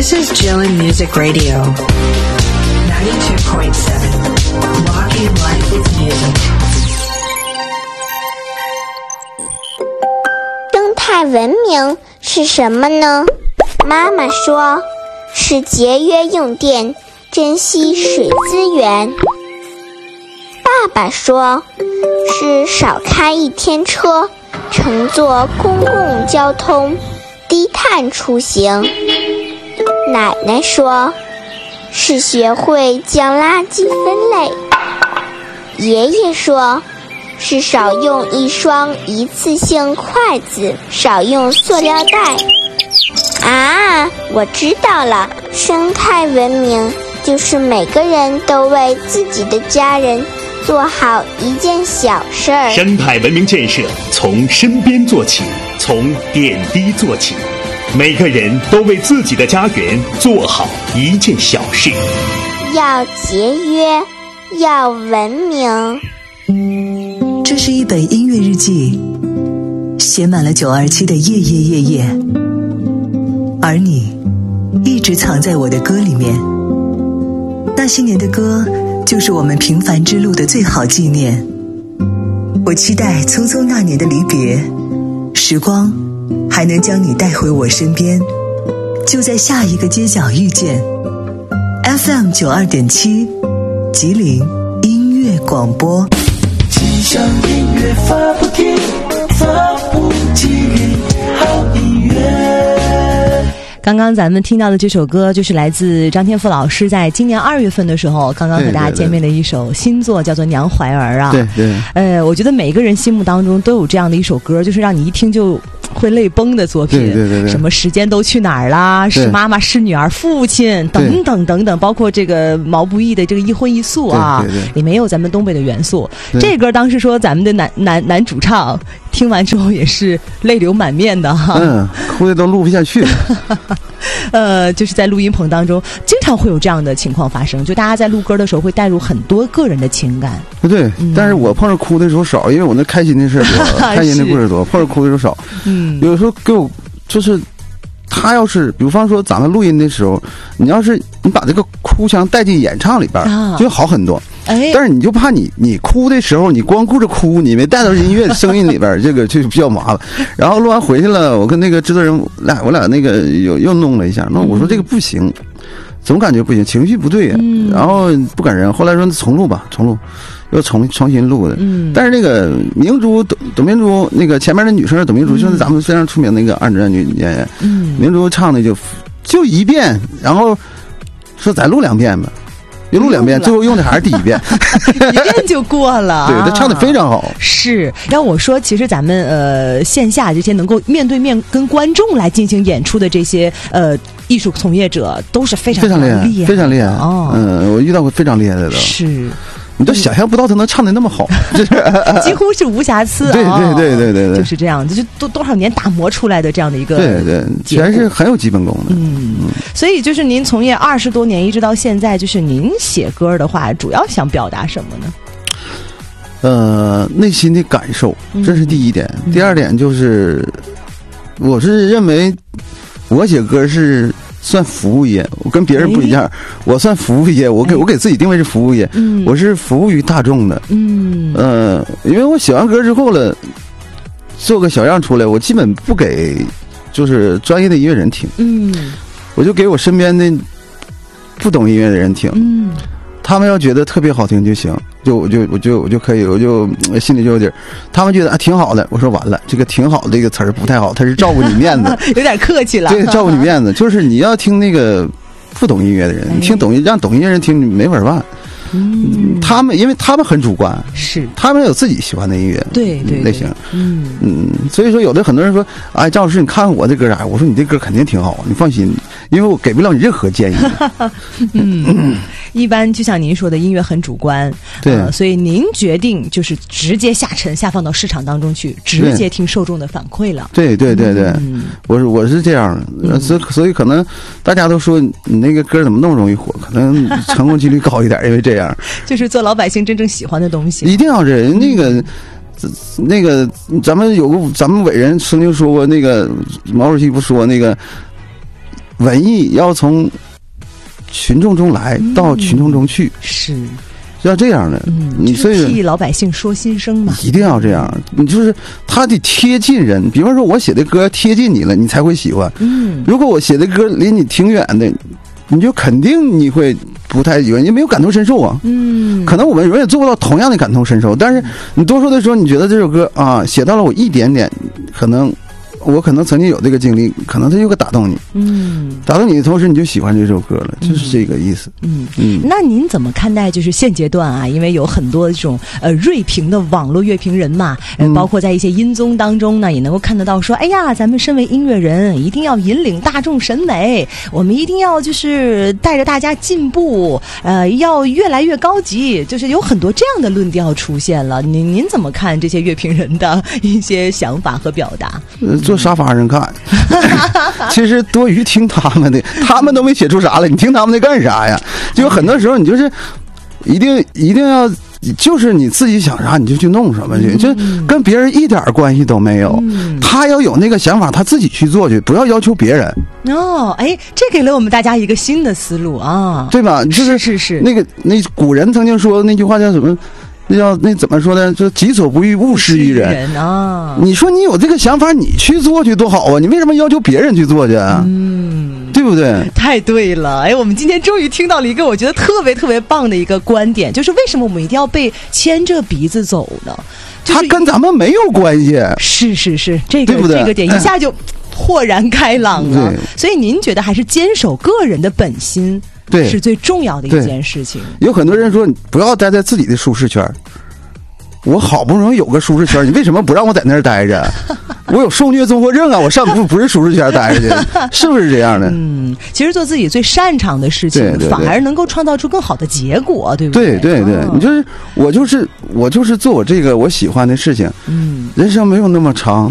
This is Jillian Music Radio, 92.7, Walking Life with Music. 生态文明是什么呢？妈妈说，是节约用电，珍惜水资源。爸爸说，是少开一天车，乘坐公共交通，低碳出行。奶奶说，是学会将垃圾分类。爷爷说，是少用一双一次性筷子，少用塑料袋。啊，我知道了，生态文明就是每个人都为自己的家人做好一件小事儿。 生态文明建设从身边做起，从点滴做起，每个人都为自己的家园做好一件小事。 要节约，要文明。 这是一本音乐日记，写满了927的夜夜夜夜，而你一直藏在我的歌里面。那些年的歌，就是我们平凡之路的最好纪念。我期待匆匆那年的离别，时光还能将你带回我身边，就在下一个街角遇见。FM 92.7，吉林音乐广播。 吉祥音乐发不停，发不停，好音乐。 刚刚咱们听到的这首歌就是来自张天赋老师在今年2月份的时候刚刚和大家见面的一首新作，叫做《娘怀儿》啊。 对对。 我觉得每个人心目当中都有这样的一首歌，就是让你一听就会泪崩的作品。 对。 什么时间都去哪儿啦，是妈妈是女儿父亲等等等等，包括这个毛不易的这个一荤一素啊， 对里面有咱们东北的元素。这歌当时说咱们的男主唱听完之后也是泪流满面的哈。 哭的都录不下去就是在录音棚当中经常会有这样的情况发生，就大家在录歌的时候会带入很多个人的情感。 对，但是我碰上哭的时候少，因为我那开心的事多开心的故事多，碰上哭的时候少。有时候给我就是他要是比方说咱们录音的时候，你要是你把这个哭腔带进演唱里边就好很多。但是你就怕你哭的时候你光顾着哭，你没带到音乐的声音里边这个就比较麻烦。然后录完回去了，我跟那个制作人我俩那个又弄了一下，那我说这个不行，总感觉不行，情绪不对然后不感人，后来说重录又重新录的。但是那个明珠董明珠那个前面的女生董明珠，就是咱们非常出名的那个二女演员，明珠唱的就一遍，然后说再录2遍吧，又录2遍，最后用的还是第1遍一遍就过了。 对，他唱的非常好。 是要我说，其实咱们线下这些能够面对面跟观众来进行演出的这些艺术从业者都是非常厉害， 非常厉害我遇到过非常厉害的都是。 你都想象不到他能唱得那么好， 几乎是无瑕疵。 对， 就是这样，就多少年打磨出来的这样的一个， 对，全是很有基本功的。 所以就是您从业20多年，一直到现在，就是您写歌的话，主要想表达什么呢？内心的感受，这是第一点。第二点就是，我是认为我写歌是算服务业，我跟别人不一样，我算服务业，我给自己定位是服务业，我是服务于大众的。因为我写完歌之后了，做个小样出来，我基本不给就是专业的音乐人听，我就给我身边的不懂音乐的人听，他们要觉得特别好听就行，我就可以，我就心里就有底儿。他们觉得挺好的，我说完了，这个挺好的这个词儿不太好，他是照顾你面子， 有点客气了。 对，照顾你面子，就是你要听那个不懂音乐的人，你听让懂音乐人听，你没法办。因为他们很主观， 是他们有自己喜欢的音乐类型。所以说有的很多人说，哎，张老师你看看我这歌啥？我说你这歌肯定挺好，你放心，因为我给不了你任何建议。 一般就像您说的，音乐很主观， 对， 所以您决定就是直接下放到市场当中去，直接听受众的反馈了。 对，我是这样，所以可能大家都说你那个歌怎么那么容易火，可能成功几率高一点，因为这样。 就是做老百姓真正喜欢的东西， 一定要是那个，咱们伟人曾经说过，那个毛主席不说那个文艺要从群众中来到群众中去， 是要这样的。你所以替老百姓说心声嘛， 一定要这样。你就是他得贴近人，比方说我写的歌贴近你了，你才会喜欢。如果我写的歌离你挺远的，你就肯定你会不太喜欢，你没有感同身受啊。可能我们永远做不到同样的感同身受，但是你多数的时候，你觉得这首歌啊写到了我一点点，我可能曾经有这个经历，可能它就会打动你。打动你的同时，你就喜欢这首歌了，就是这个意思。 那您怎么看待就是现阶段啊？因为有很多这种锐评的网络乐评人嘛，包括在一些音综当中呢，也能够看得到说，哎呀，咱们身为音乐人，一定要引领大众审美，我们一定要就是带着大家进步，要越来越高级，就是有很多这样的论调出现了。您怎么看这些乐评人的一些想法和表达？ 坐沙发上看，其实多余听他们的，他们都没写出啥来，你听他们的干啥呀？就很多时候你就是一定要，就是你自己想啥你就去弄什么去，就跟别人一点关系都没有。他要有那个想法，他自己去做去，不要要求别人。 这给了我们大家一个新的思路啊， 对吧？是那古人曾经说那句话叫什么？那怎么说呢？就己所不欲，勿施于人啊！你说你有这个想法，你去做去多好啊！你为什么要求别人去做去啊？对不对？ 太对了！我们今天终于听到了一个我觉得特别特别棒的一个观点，就是为什么我们一定要被牵着鼻子走呢？ 它跟咱们没有关系。 是，这个对不对？ 这个点一下就豁然开朗了。所以您觉得还是坚守个人的本心？对，是最重要的一件事情。 有很多人说，你不要待在自己的舒适圈。我好不容易有个舒适圈，你为什么不让我在那儿待着？我有受虐综合症啊！我上不是舒适圈待着去，是不是这样的？ 其实做自己最擅长的事情，反而能够创造出更好的结果，对不对？ 对，你就是我就是做我这个我喜欢的事情。人生没有那么长。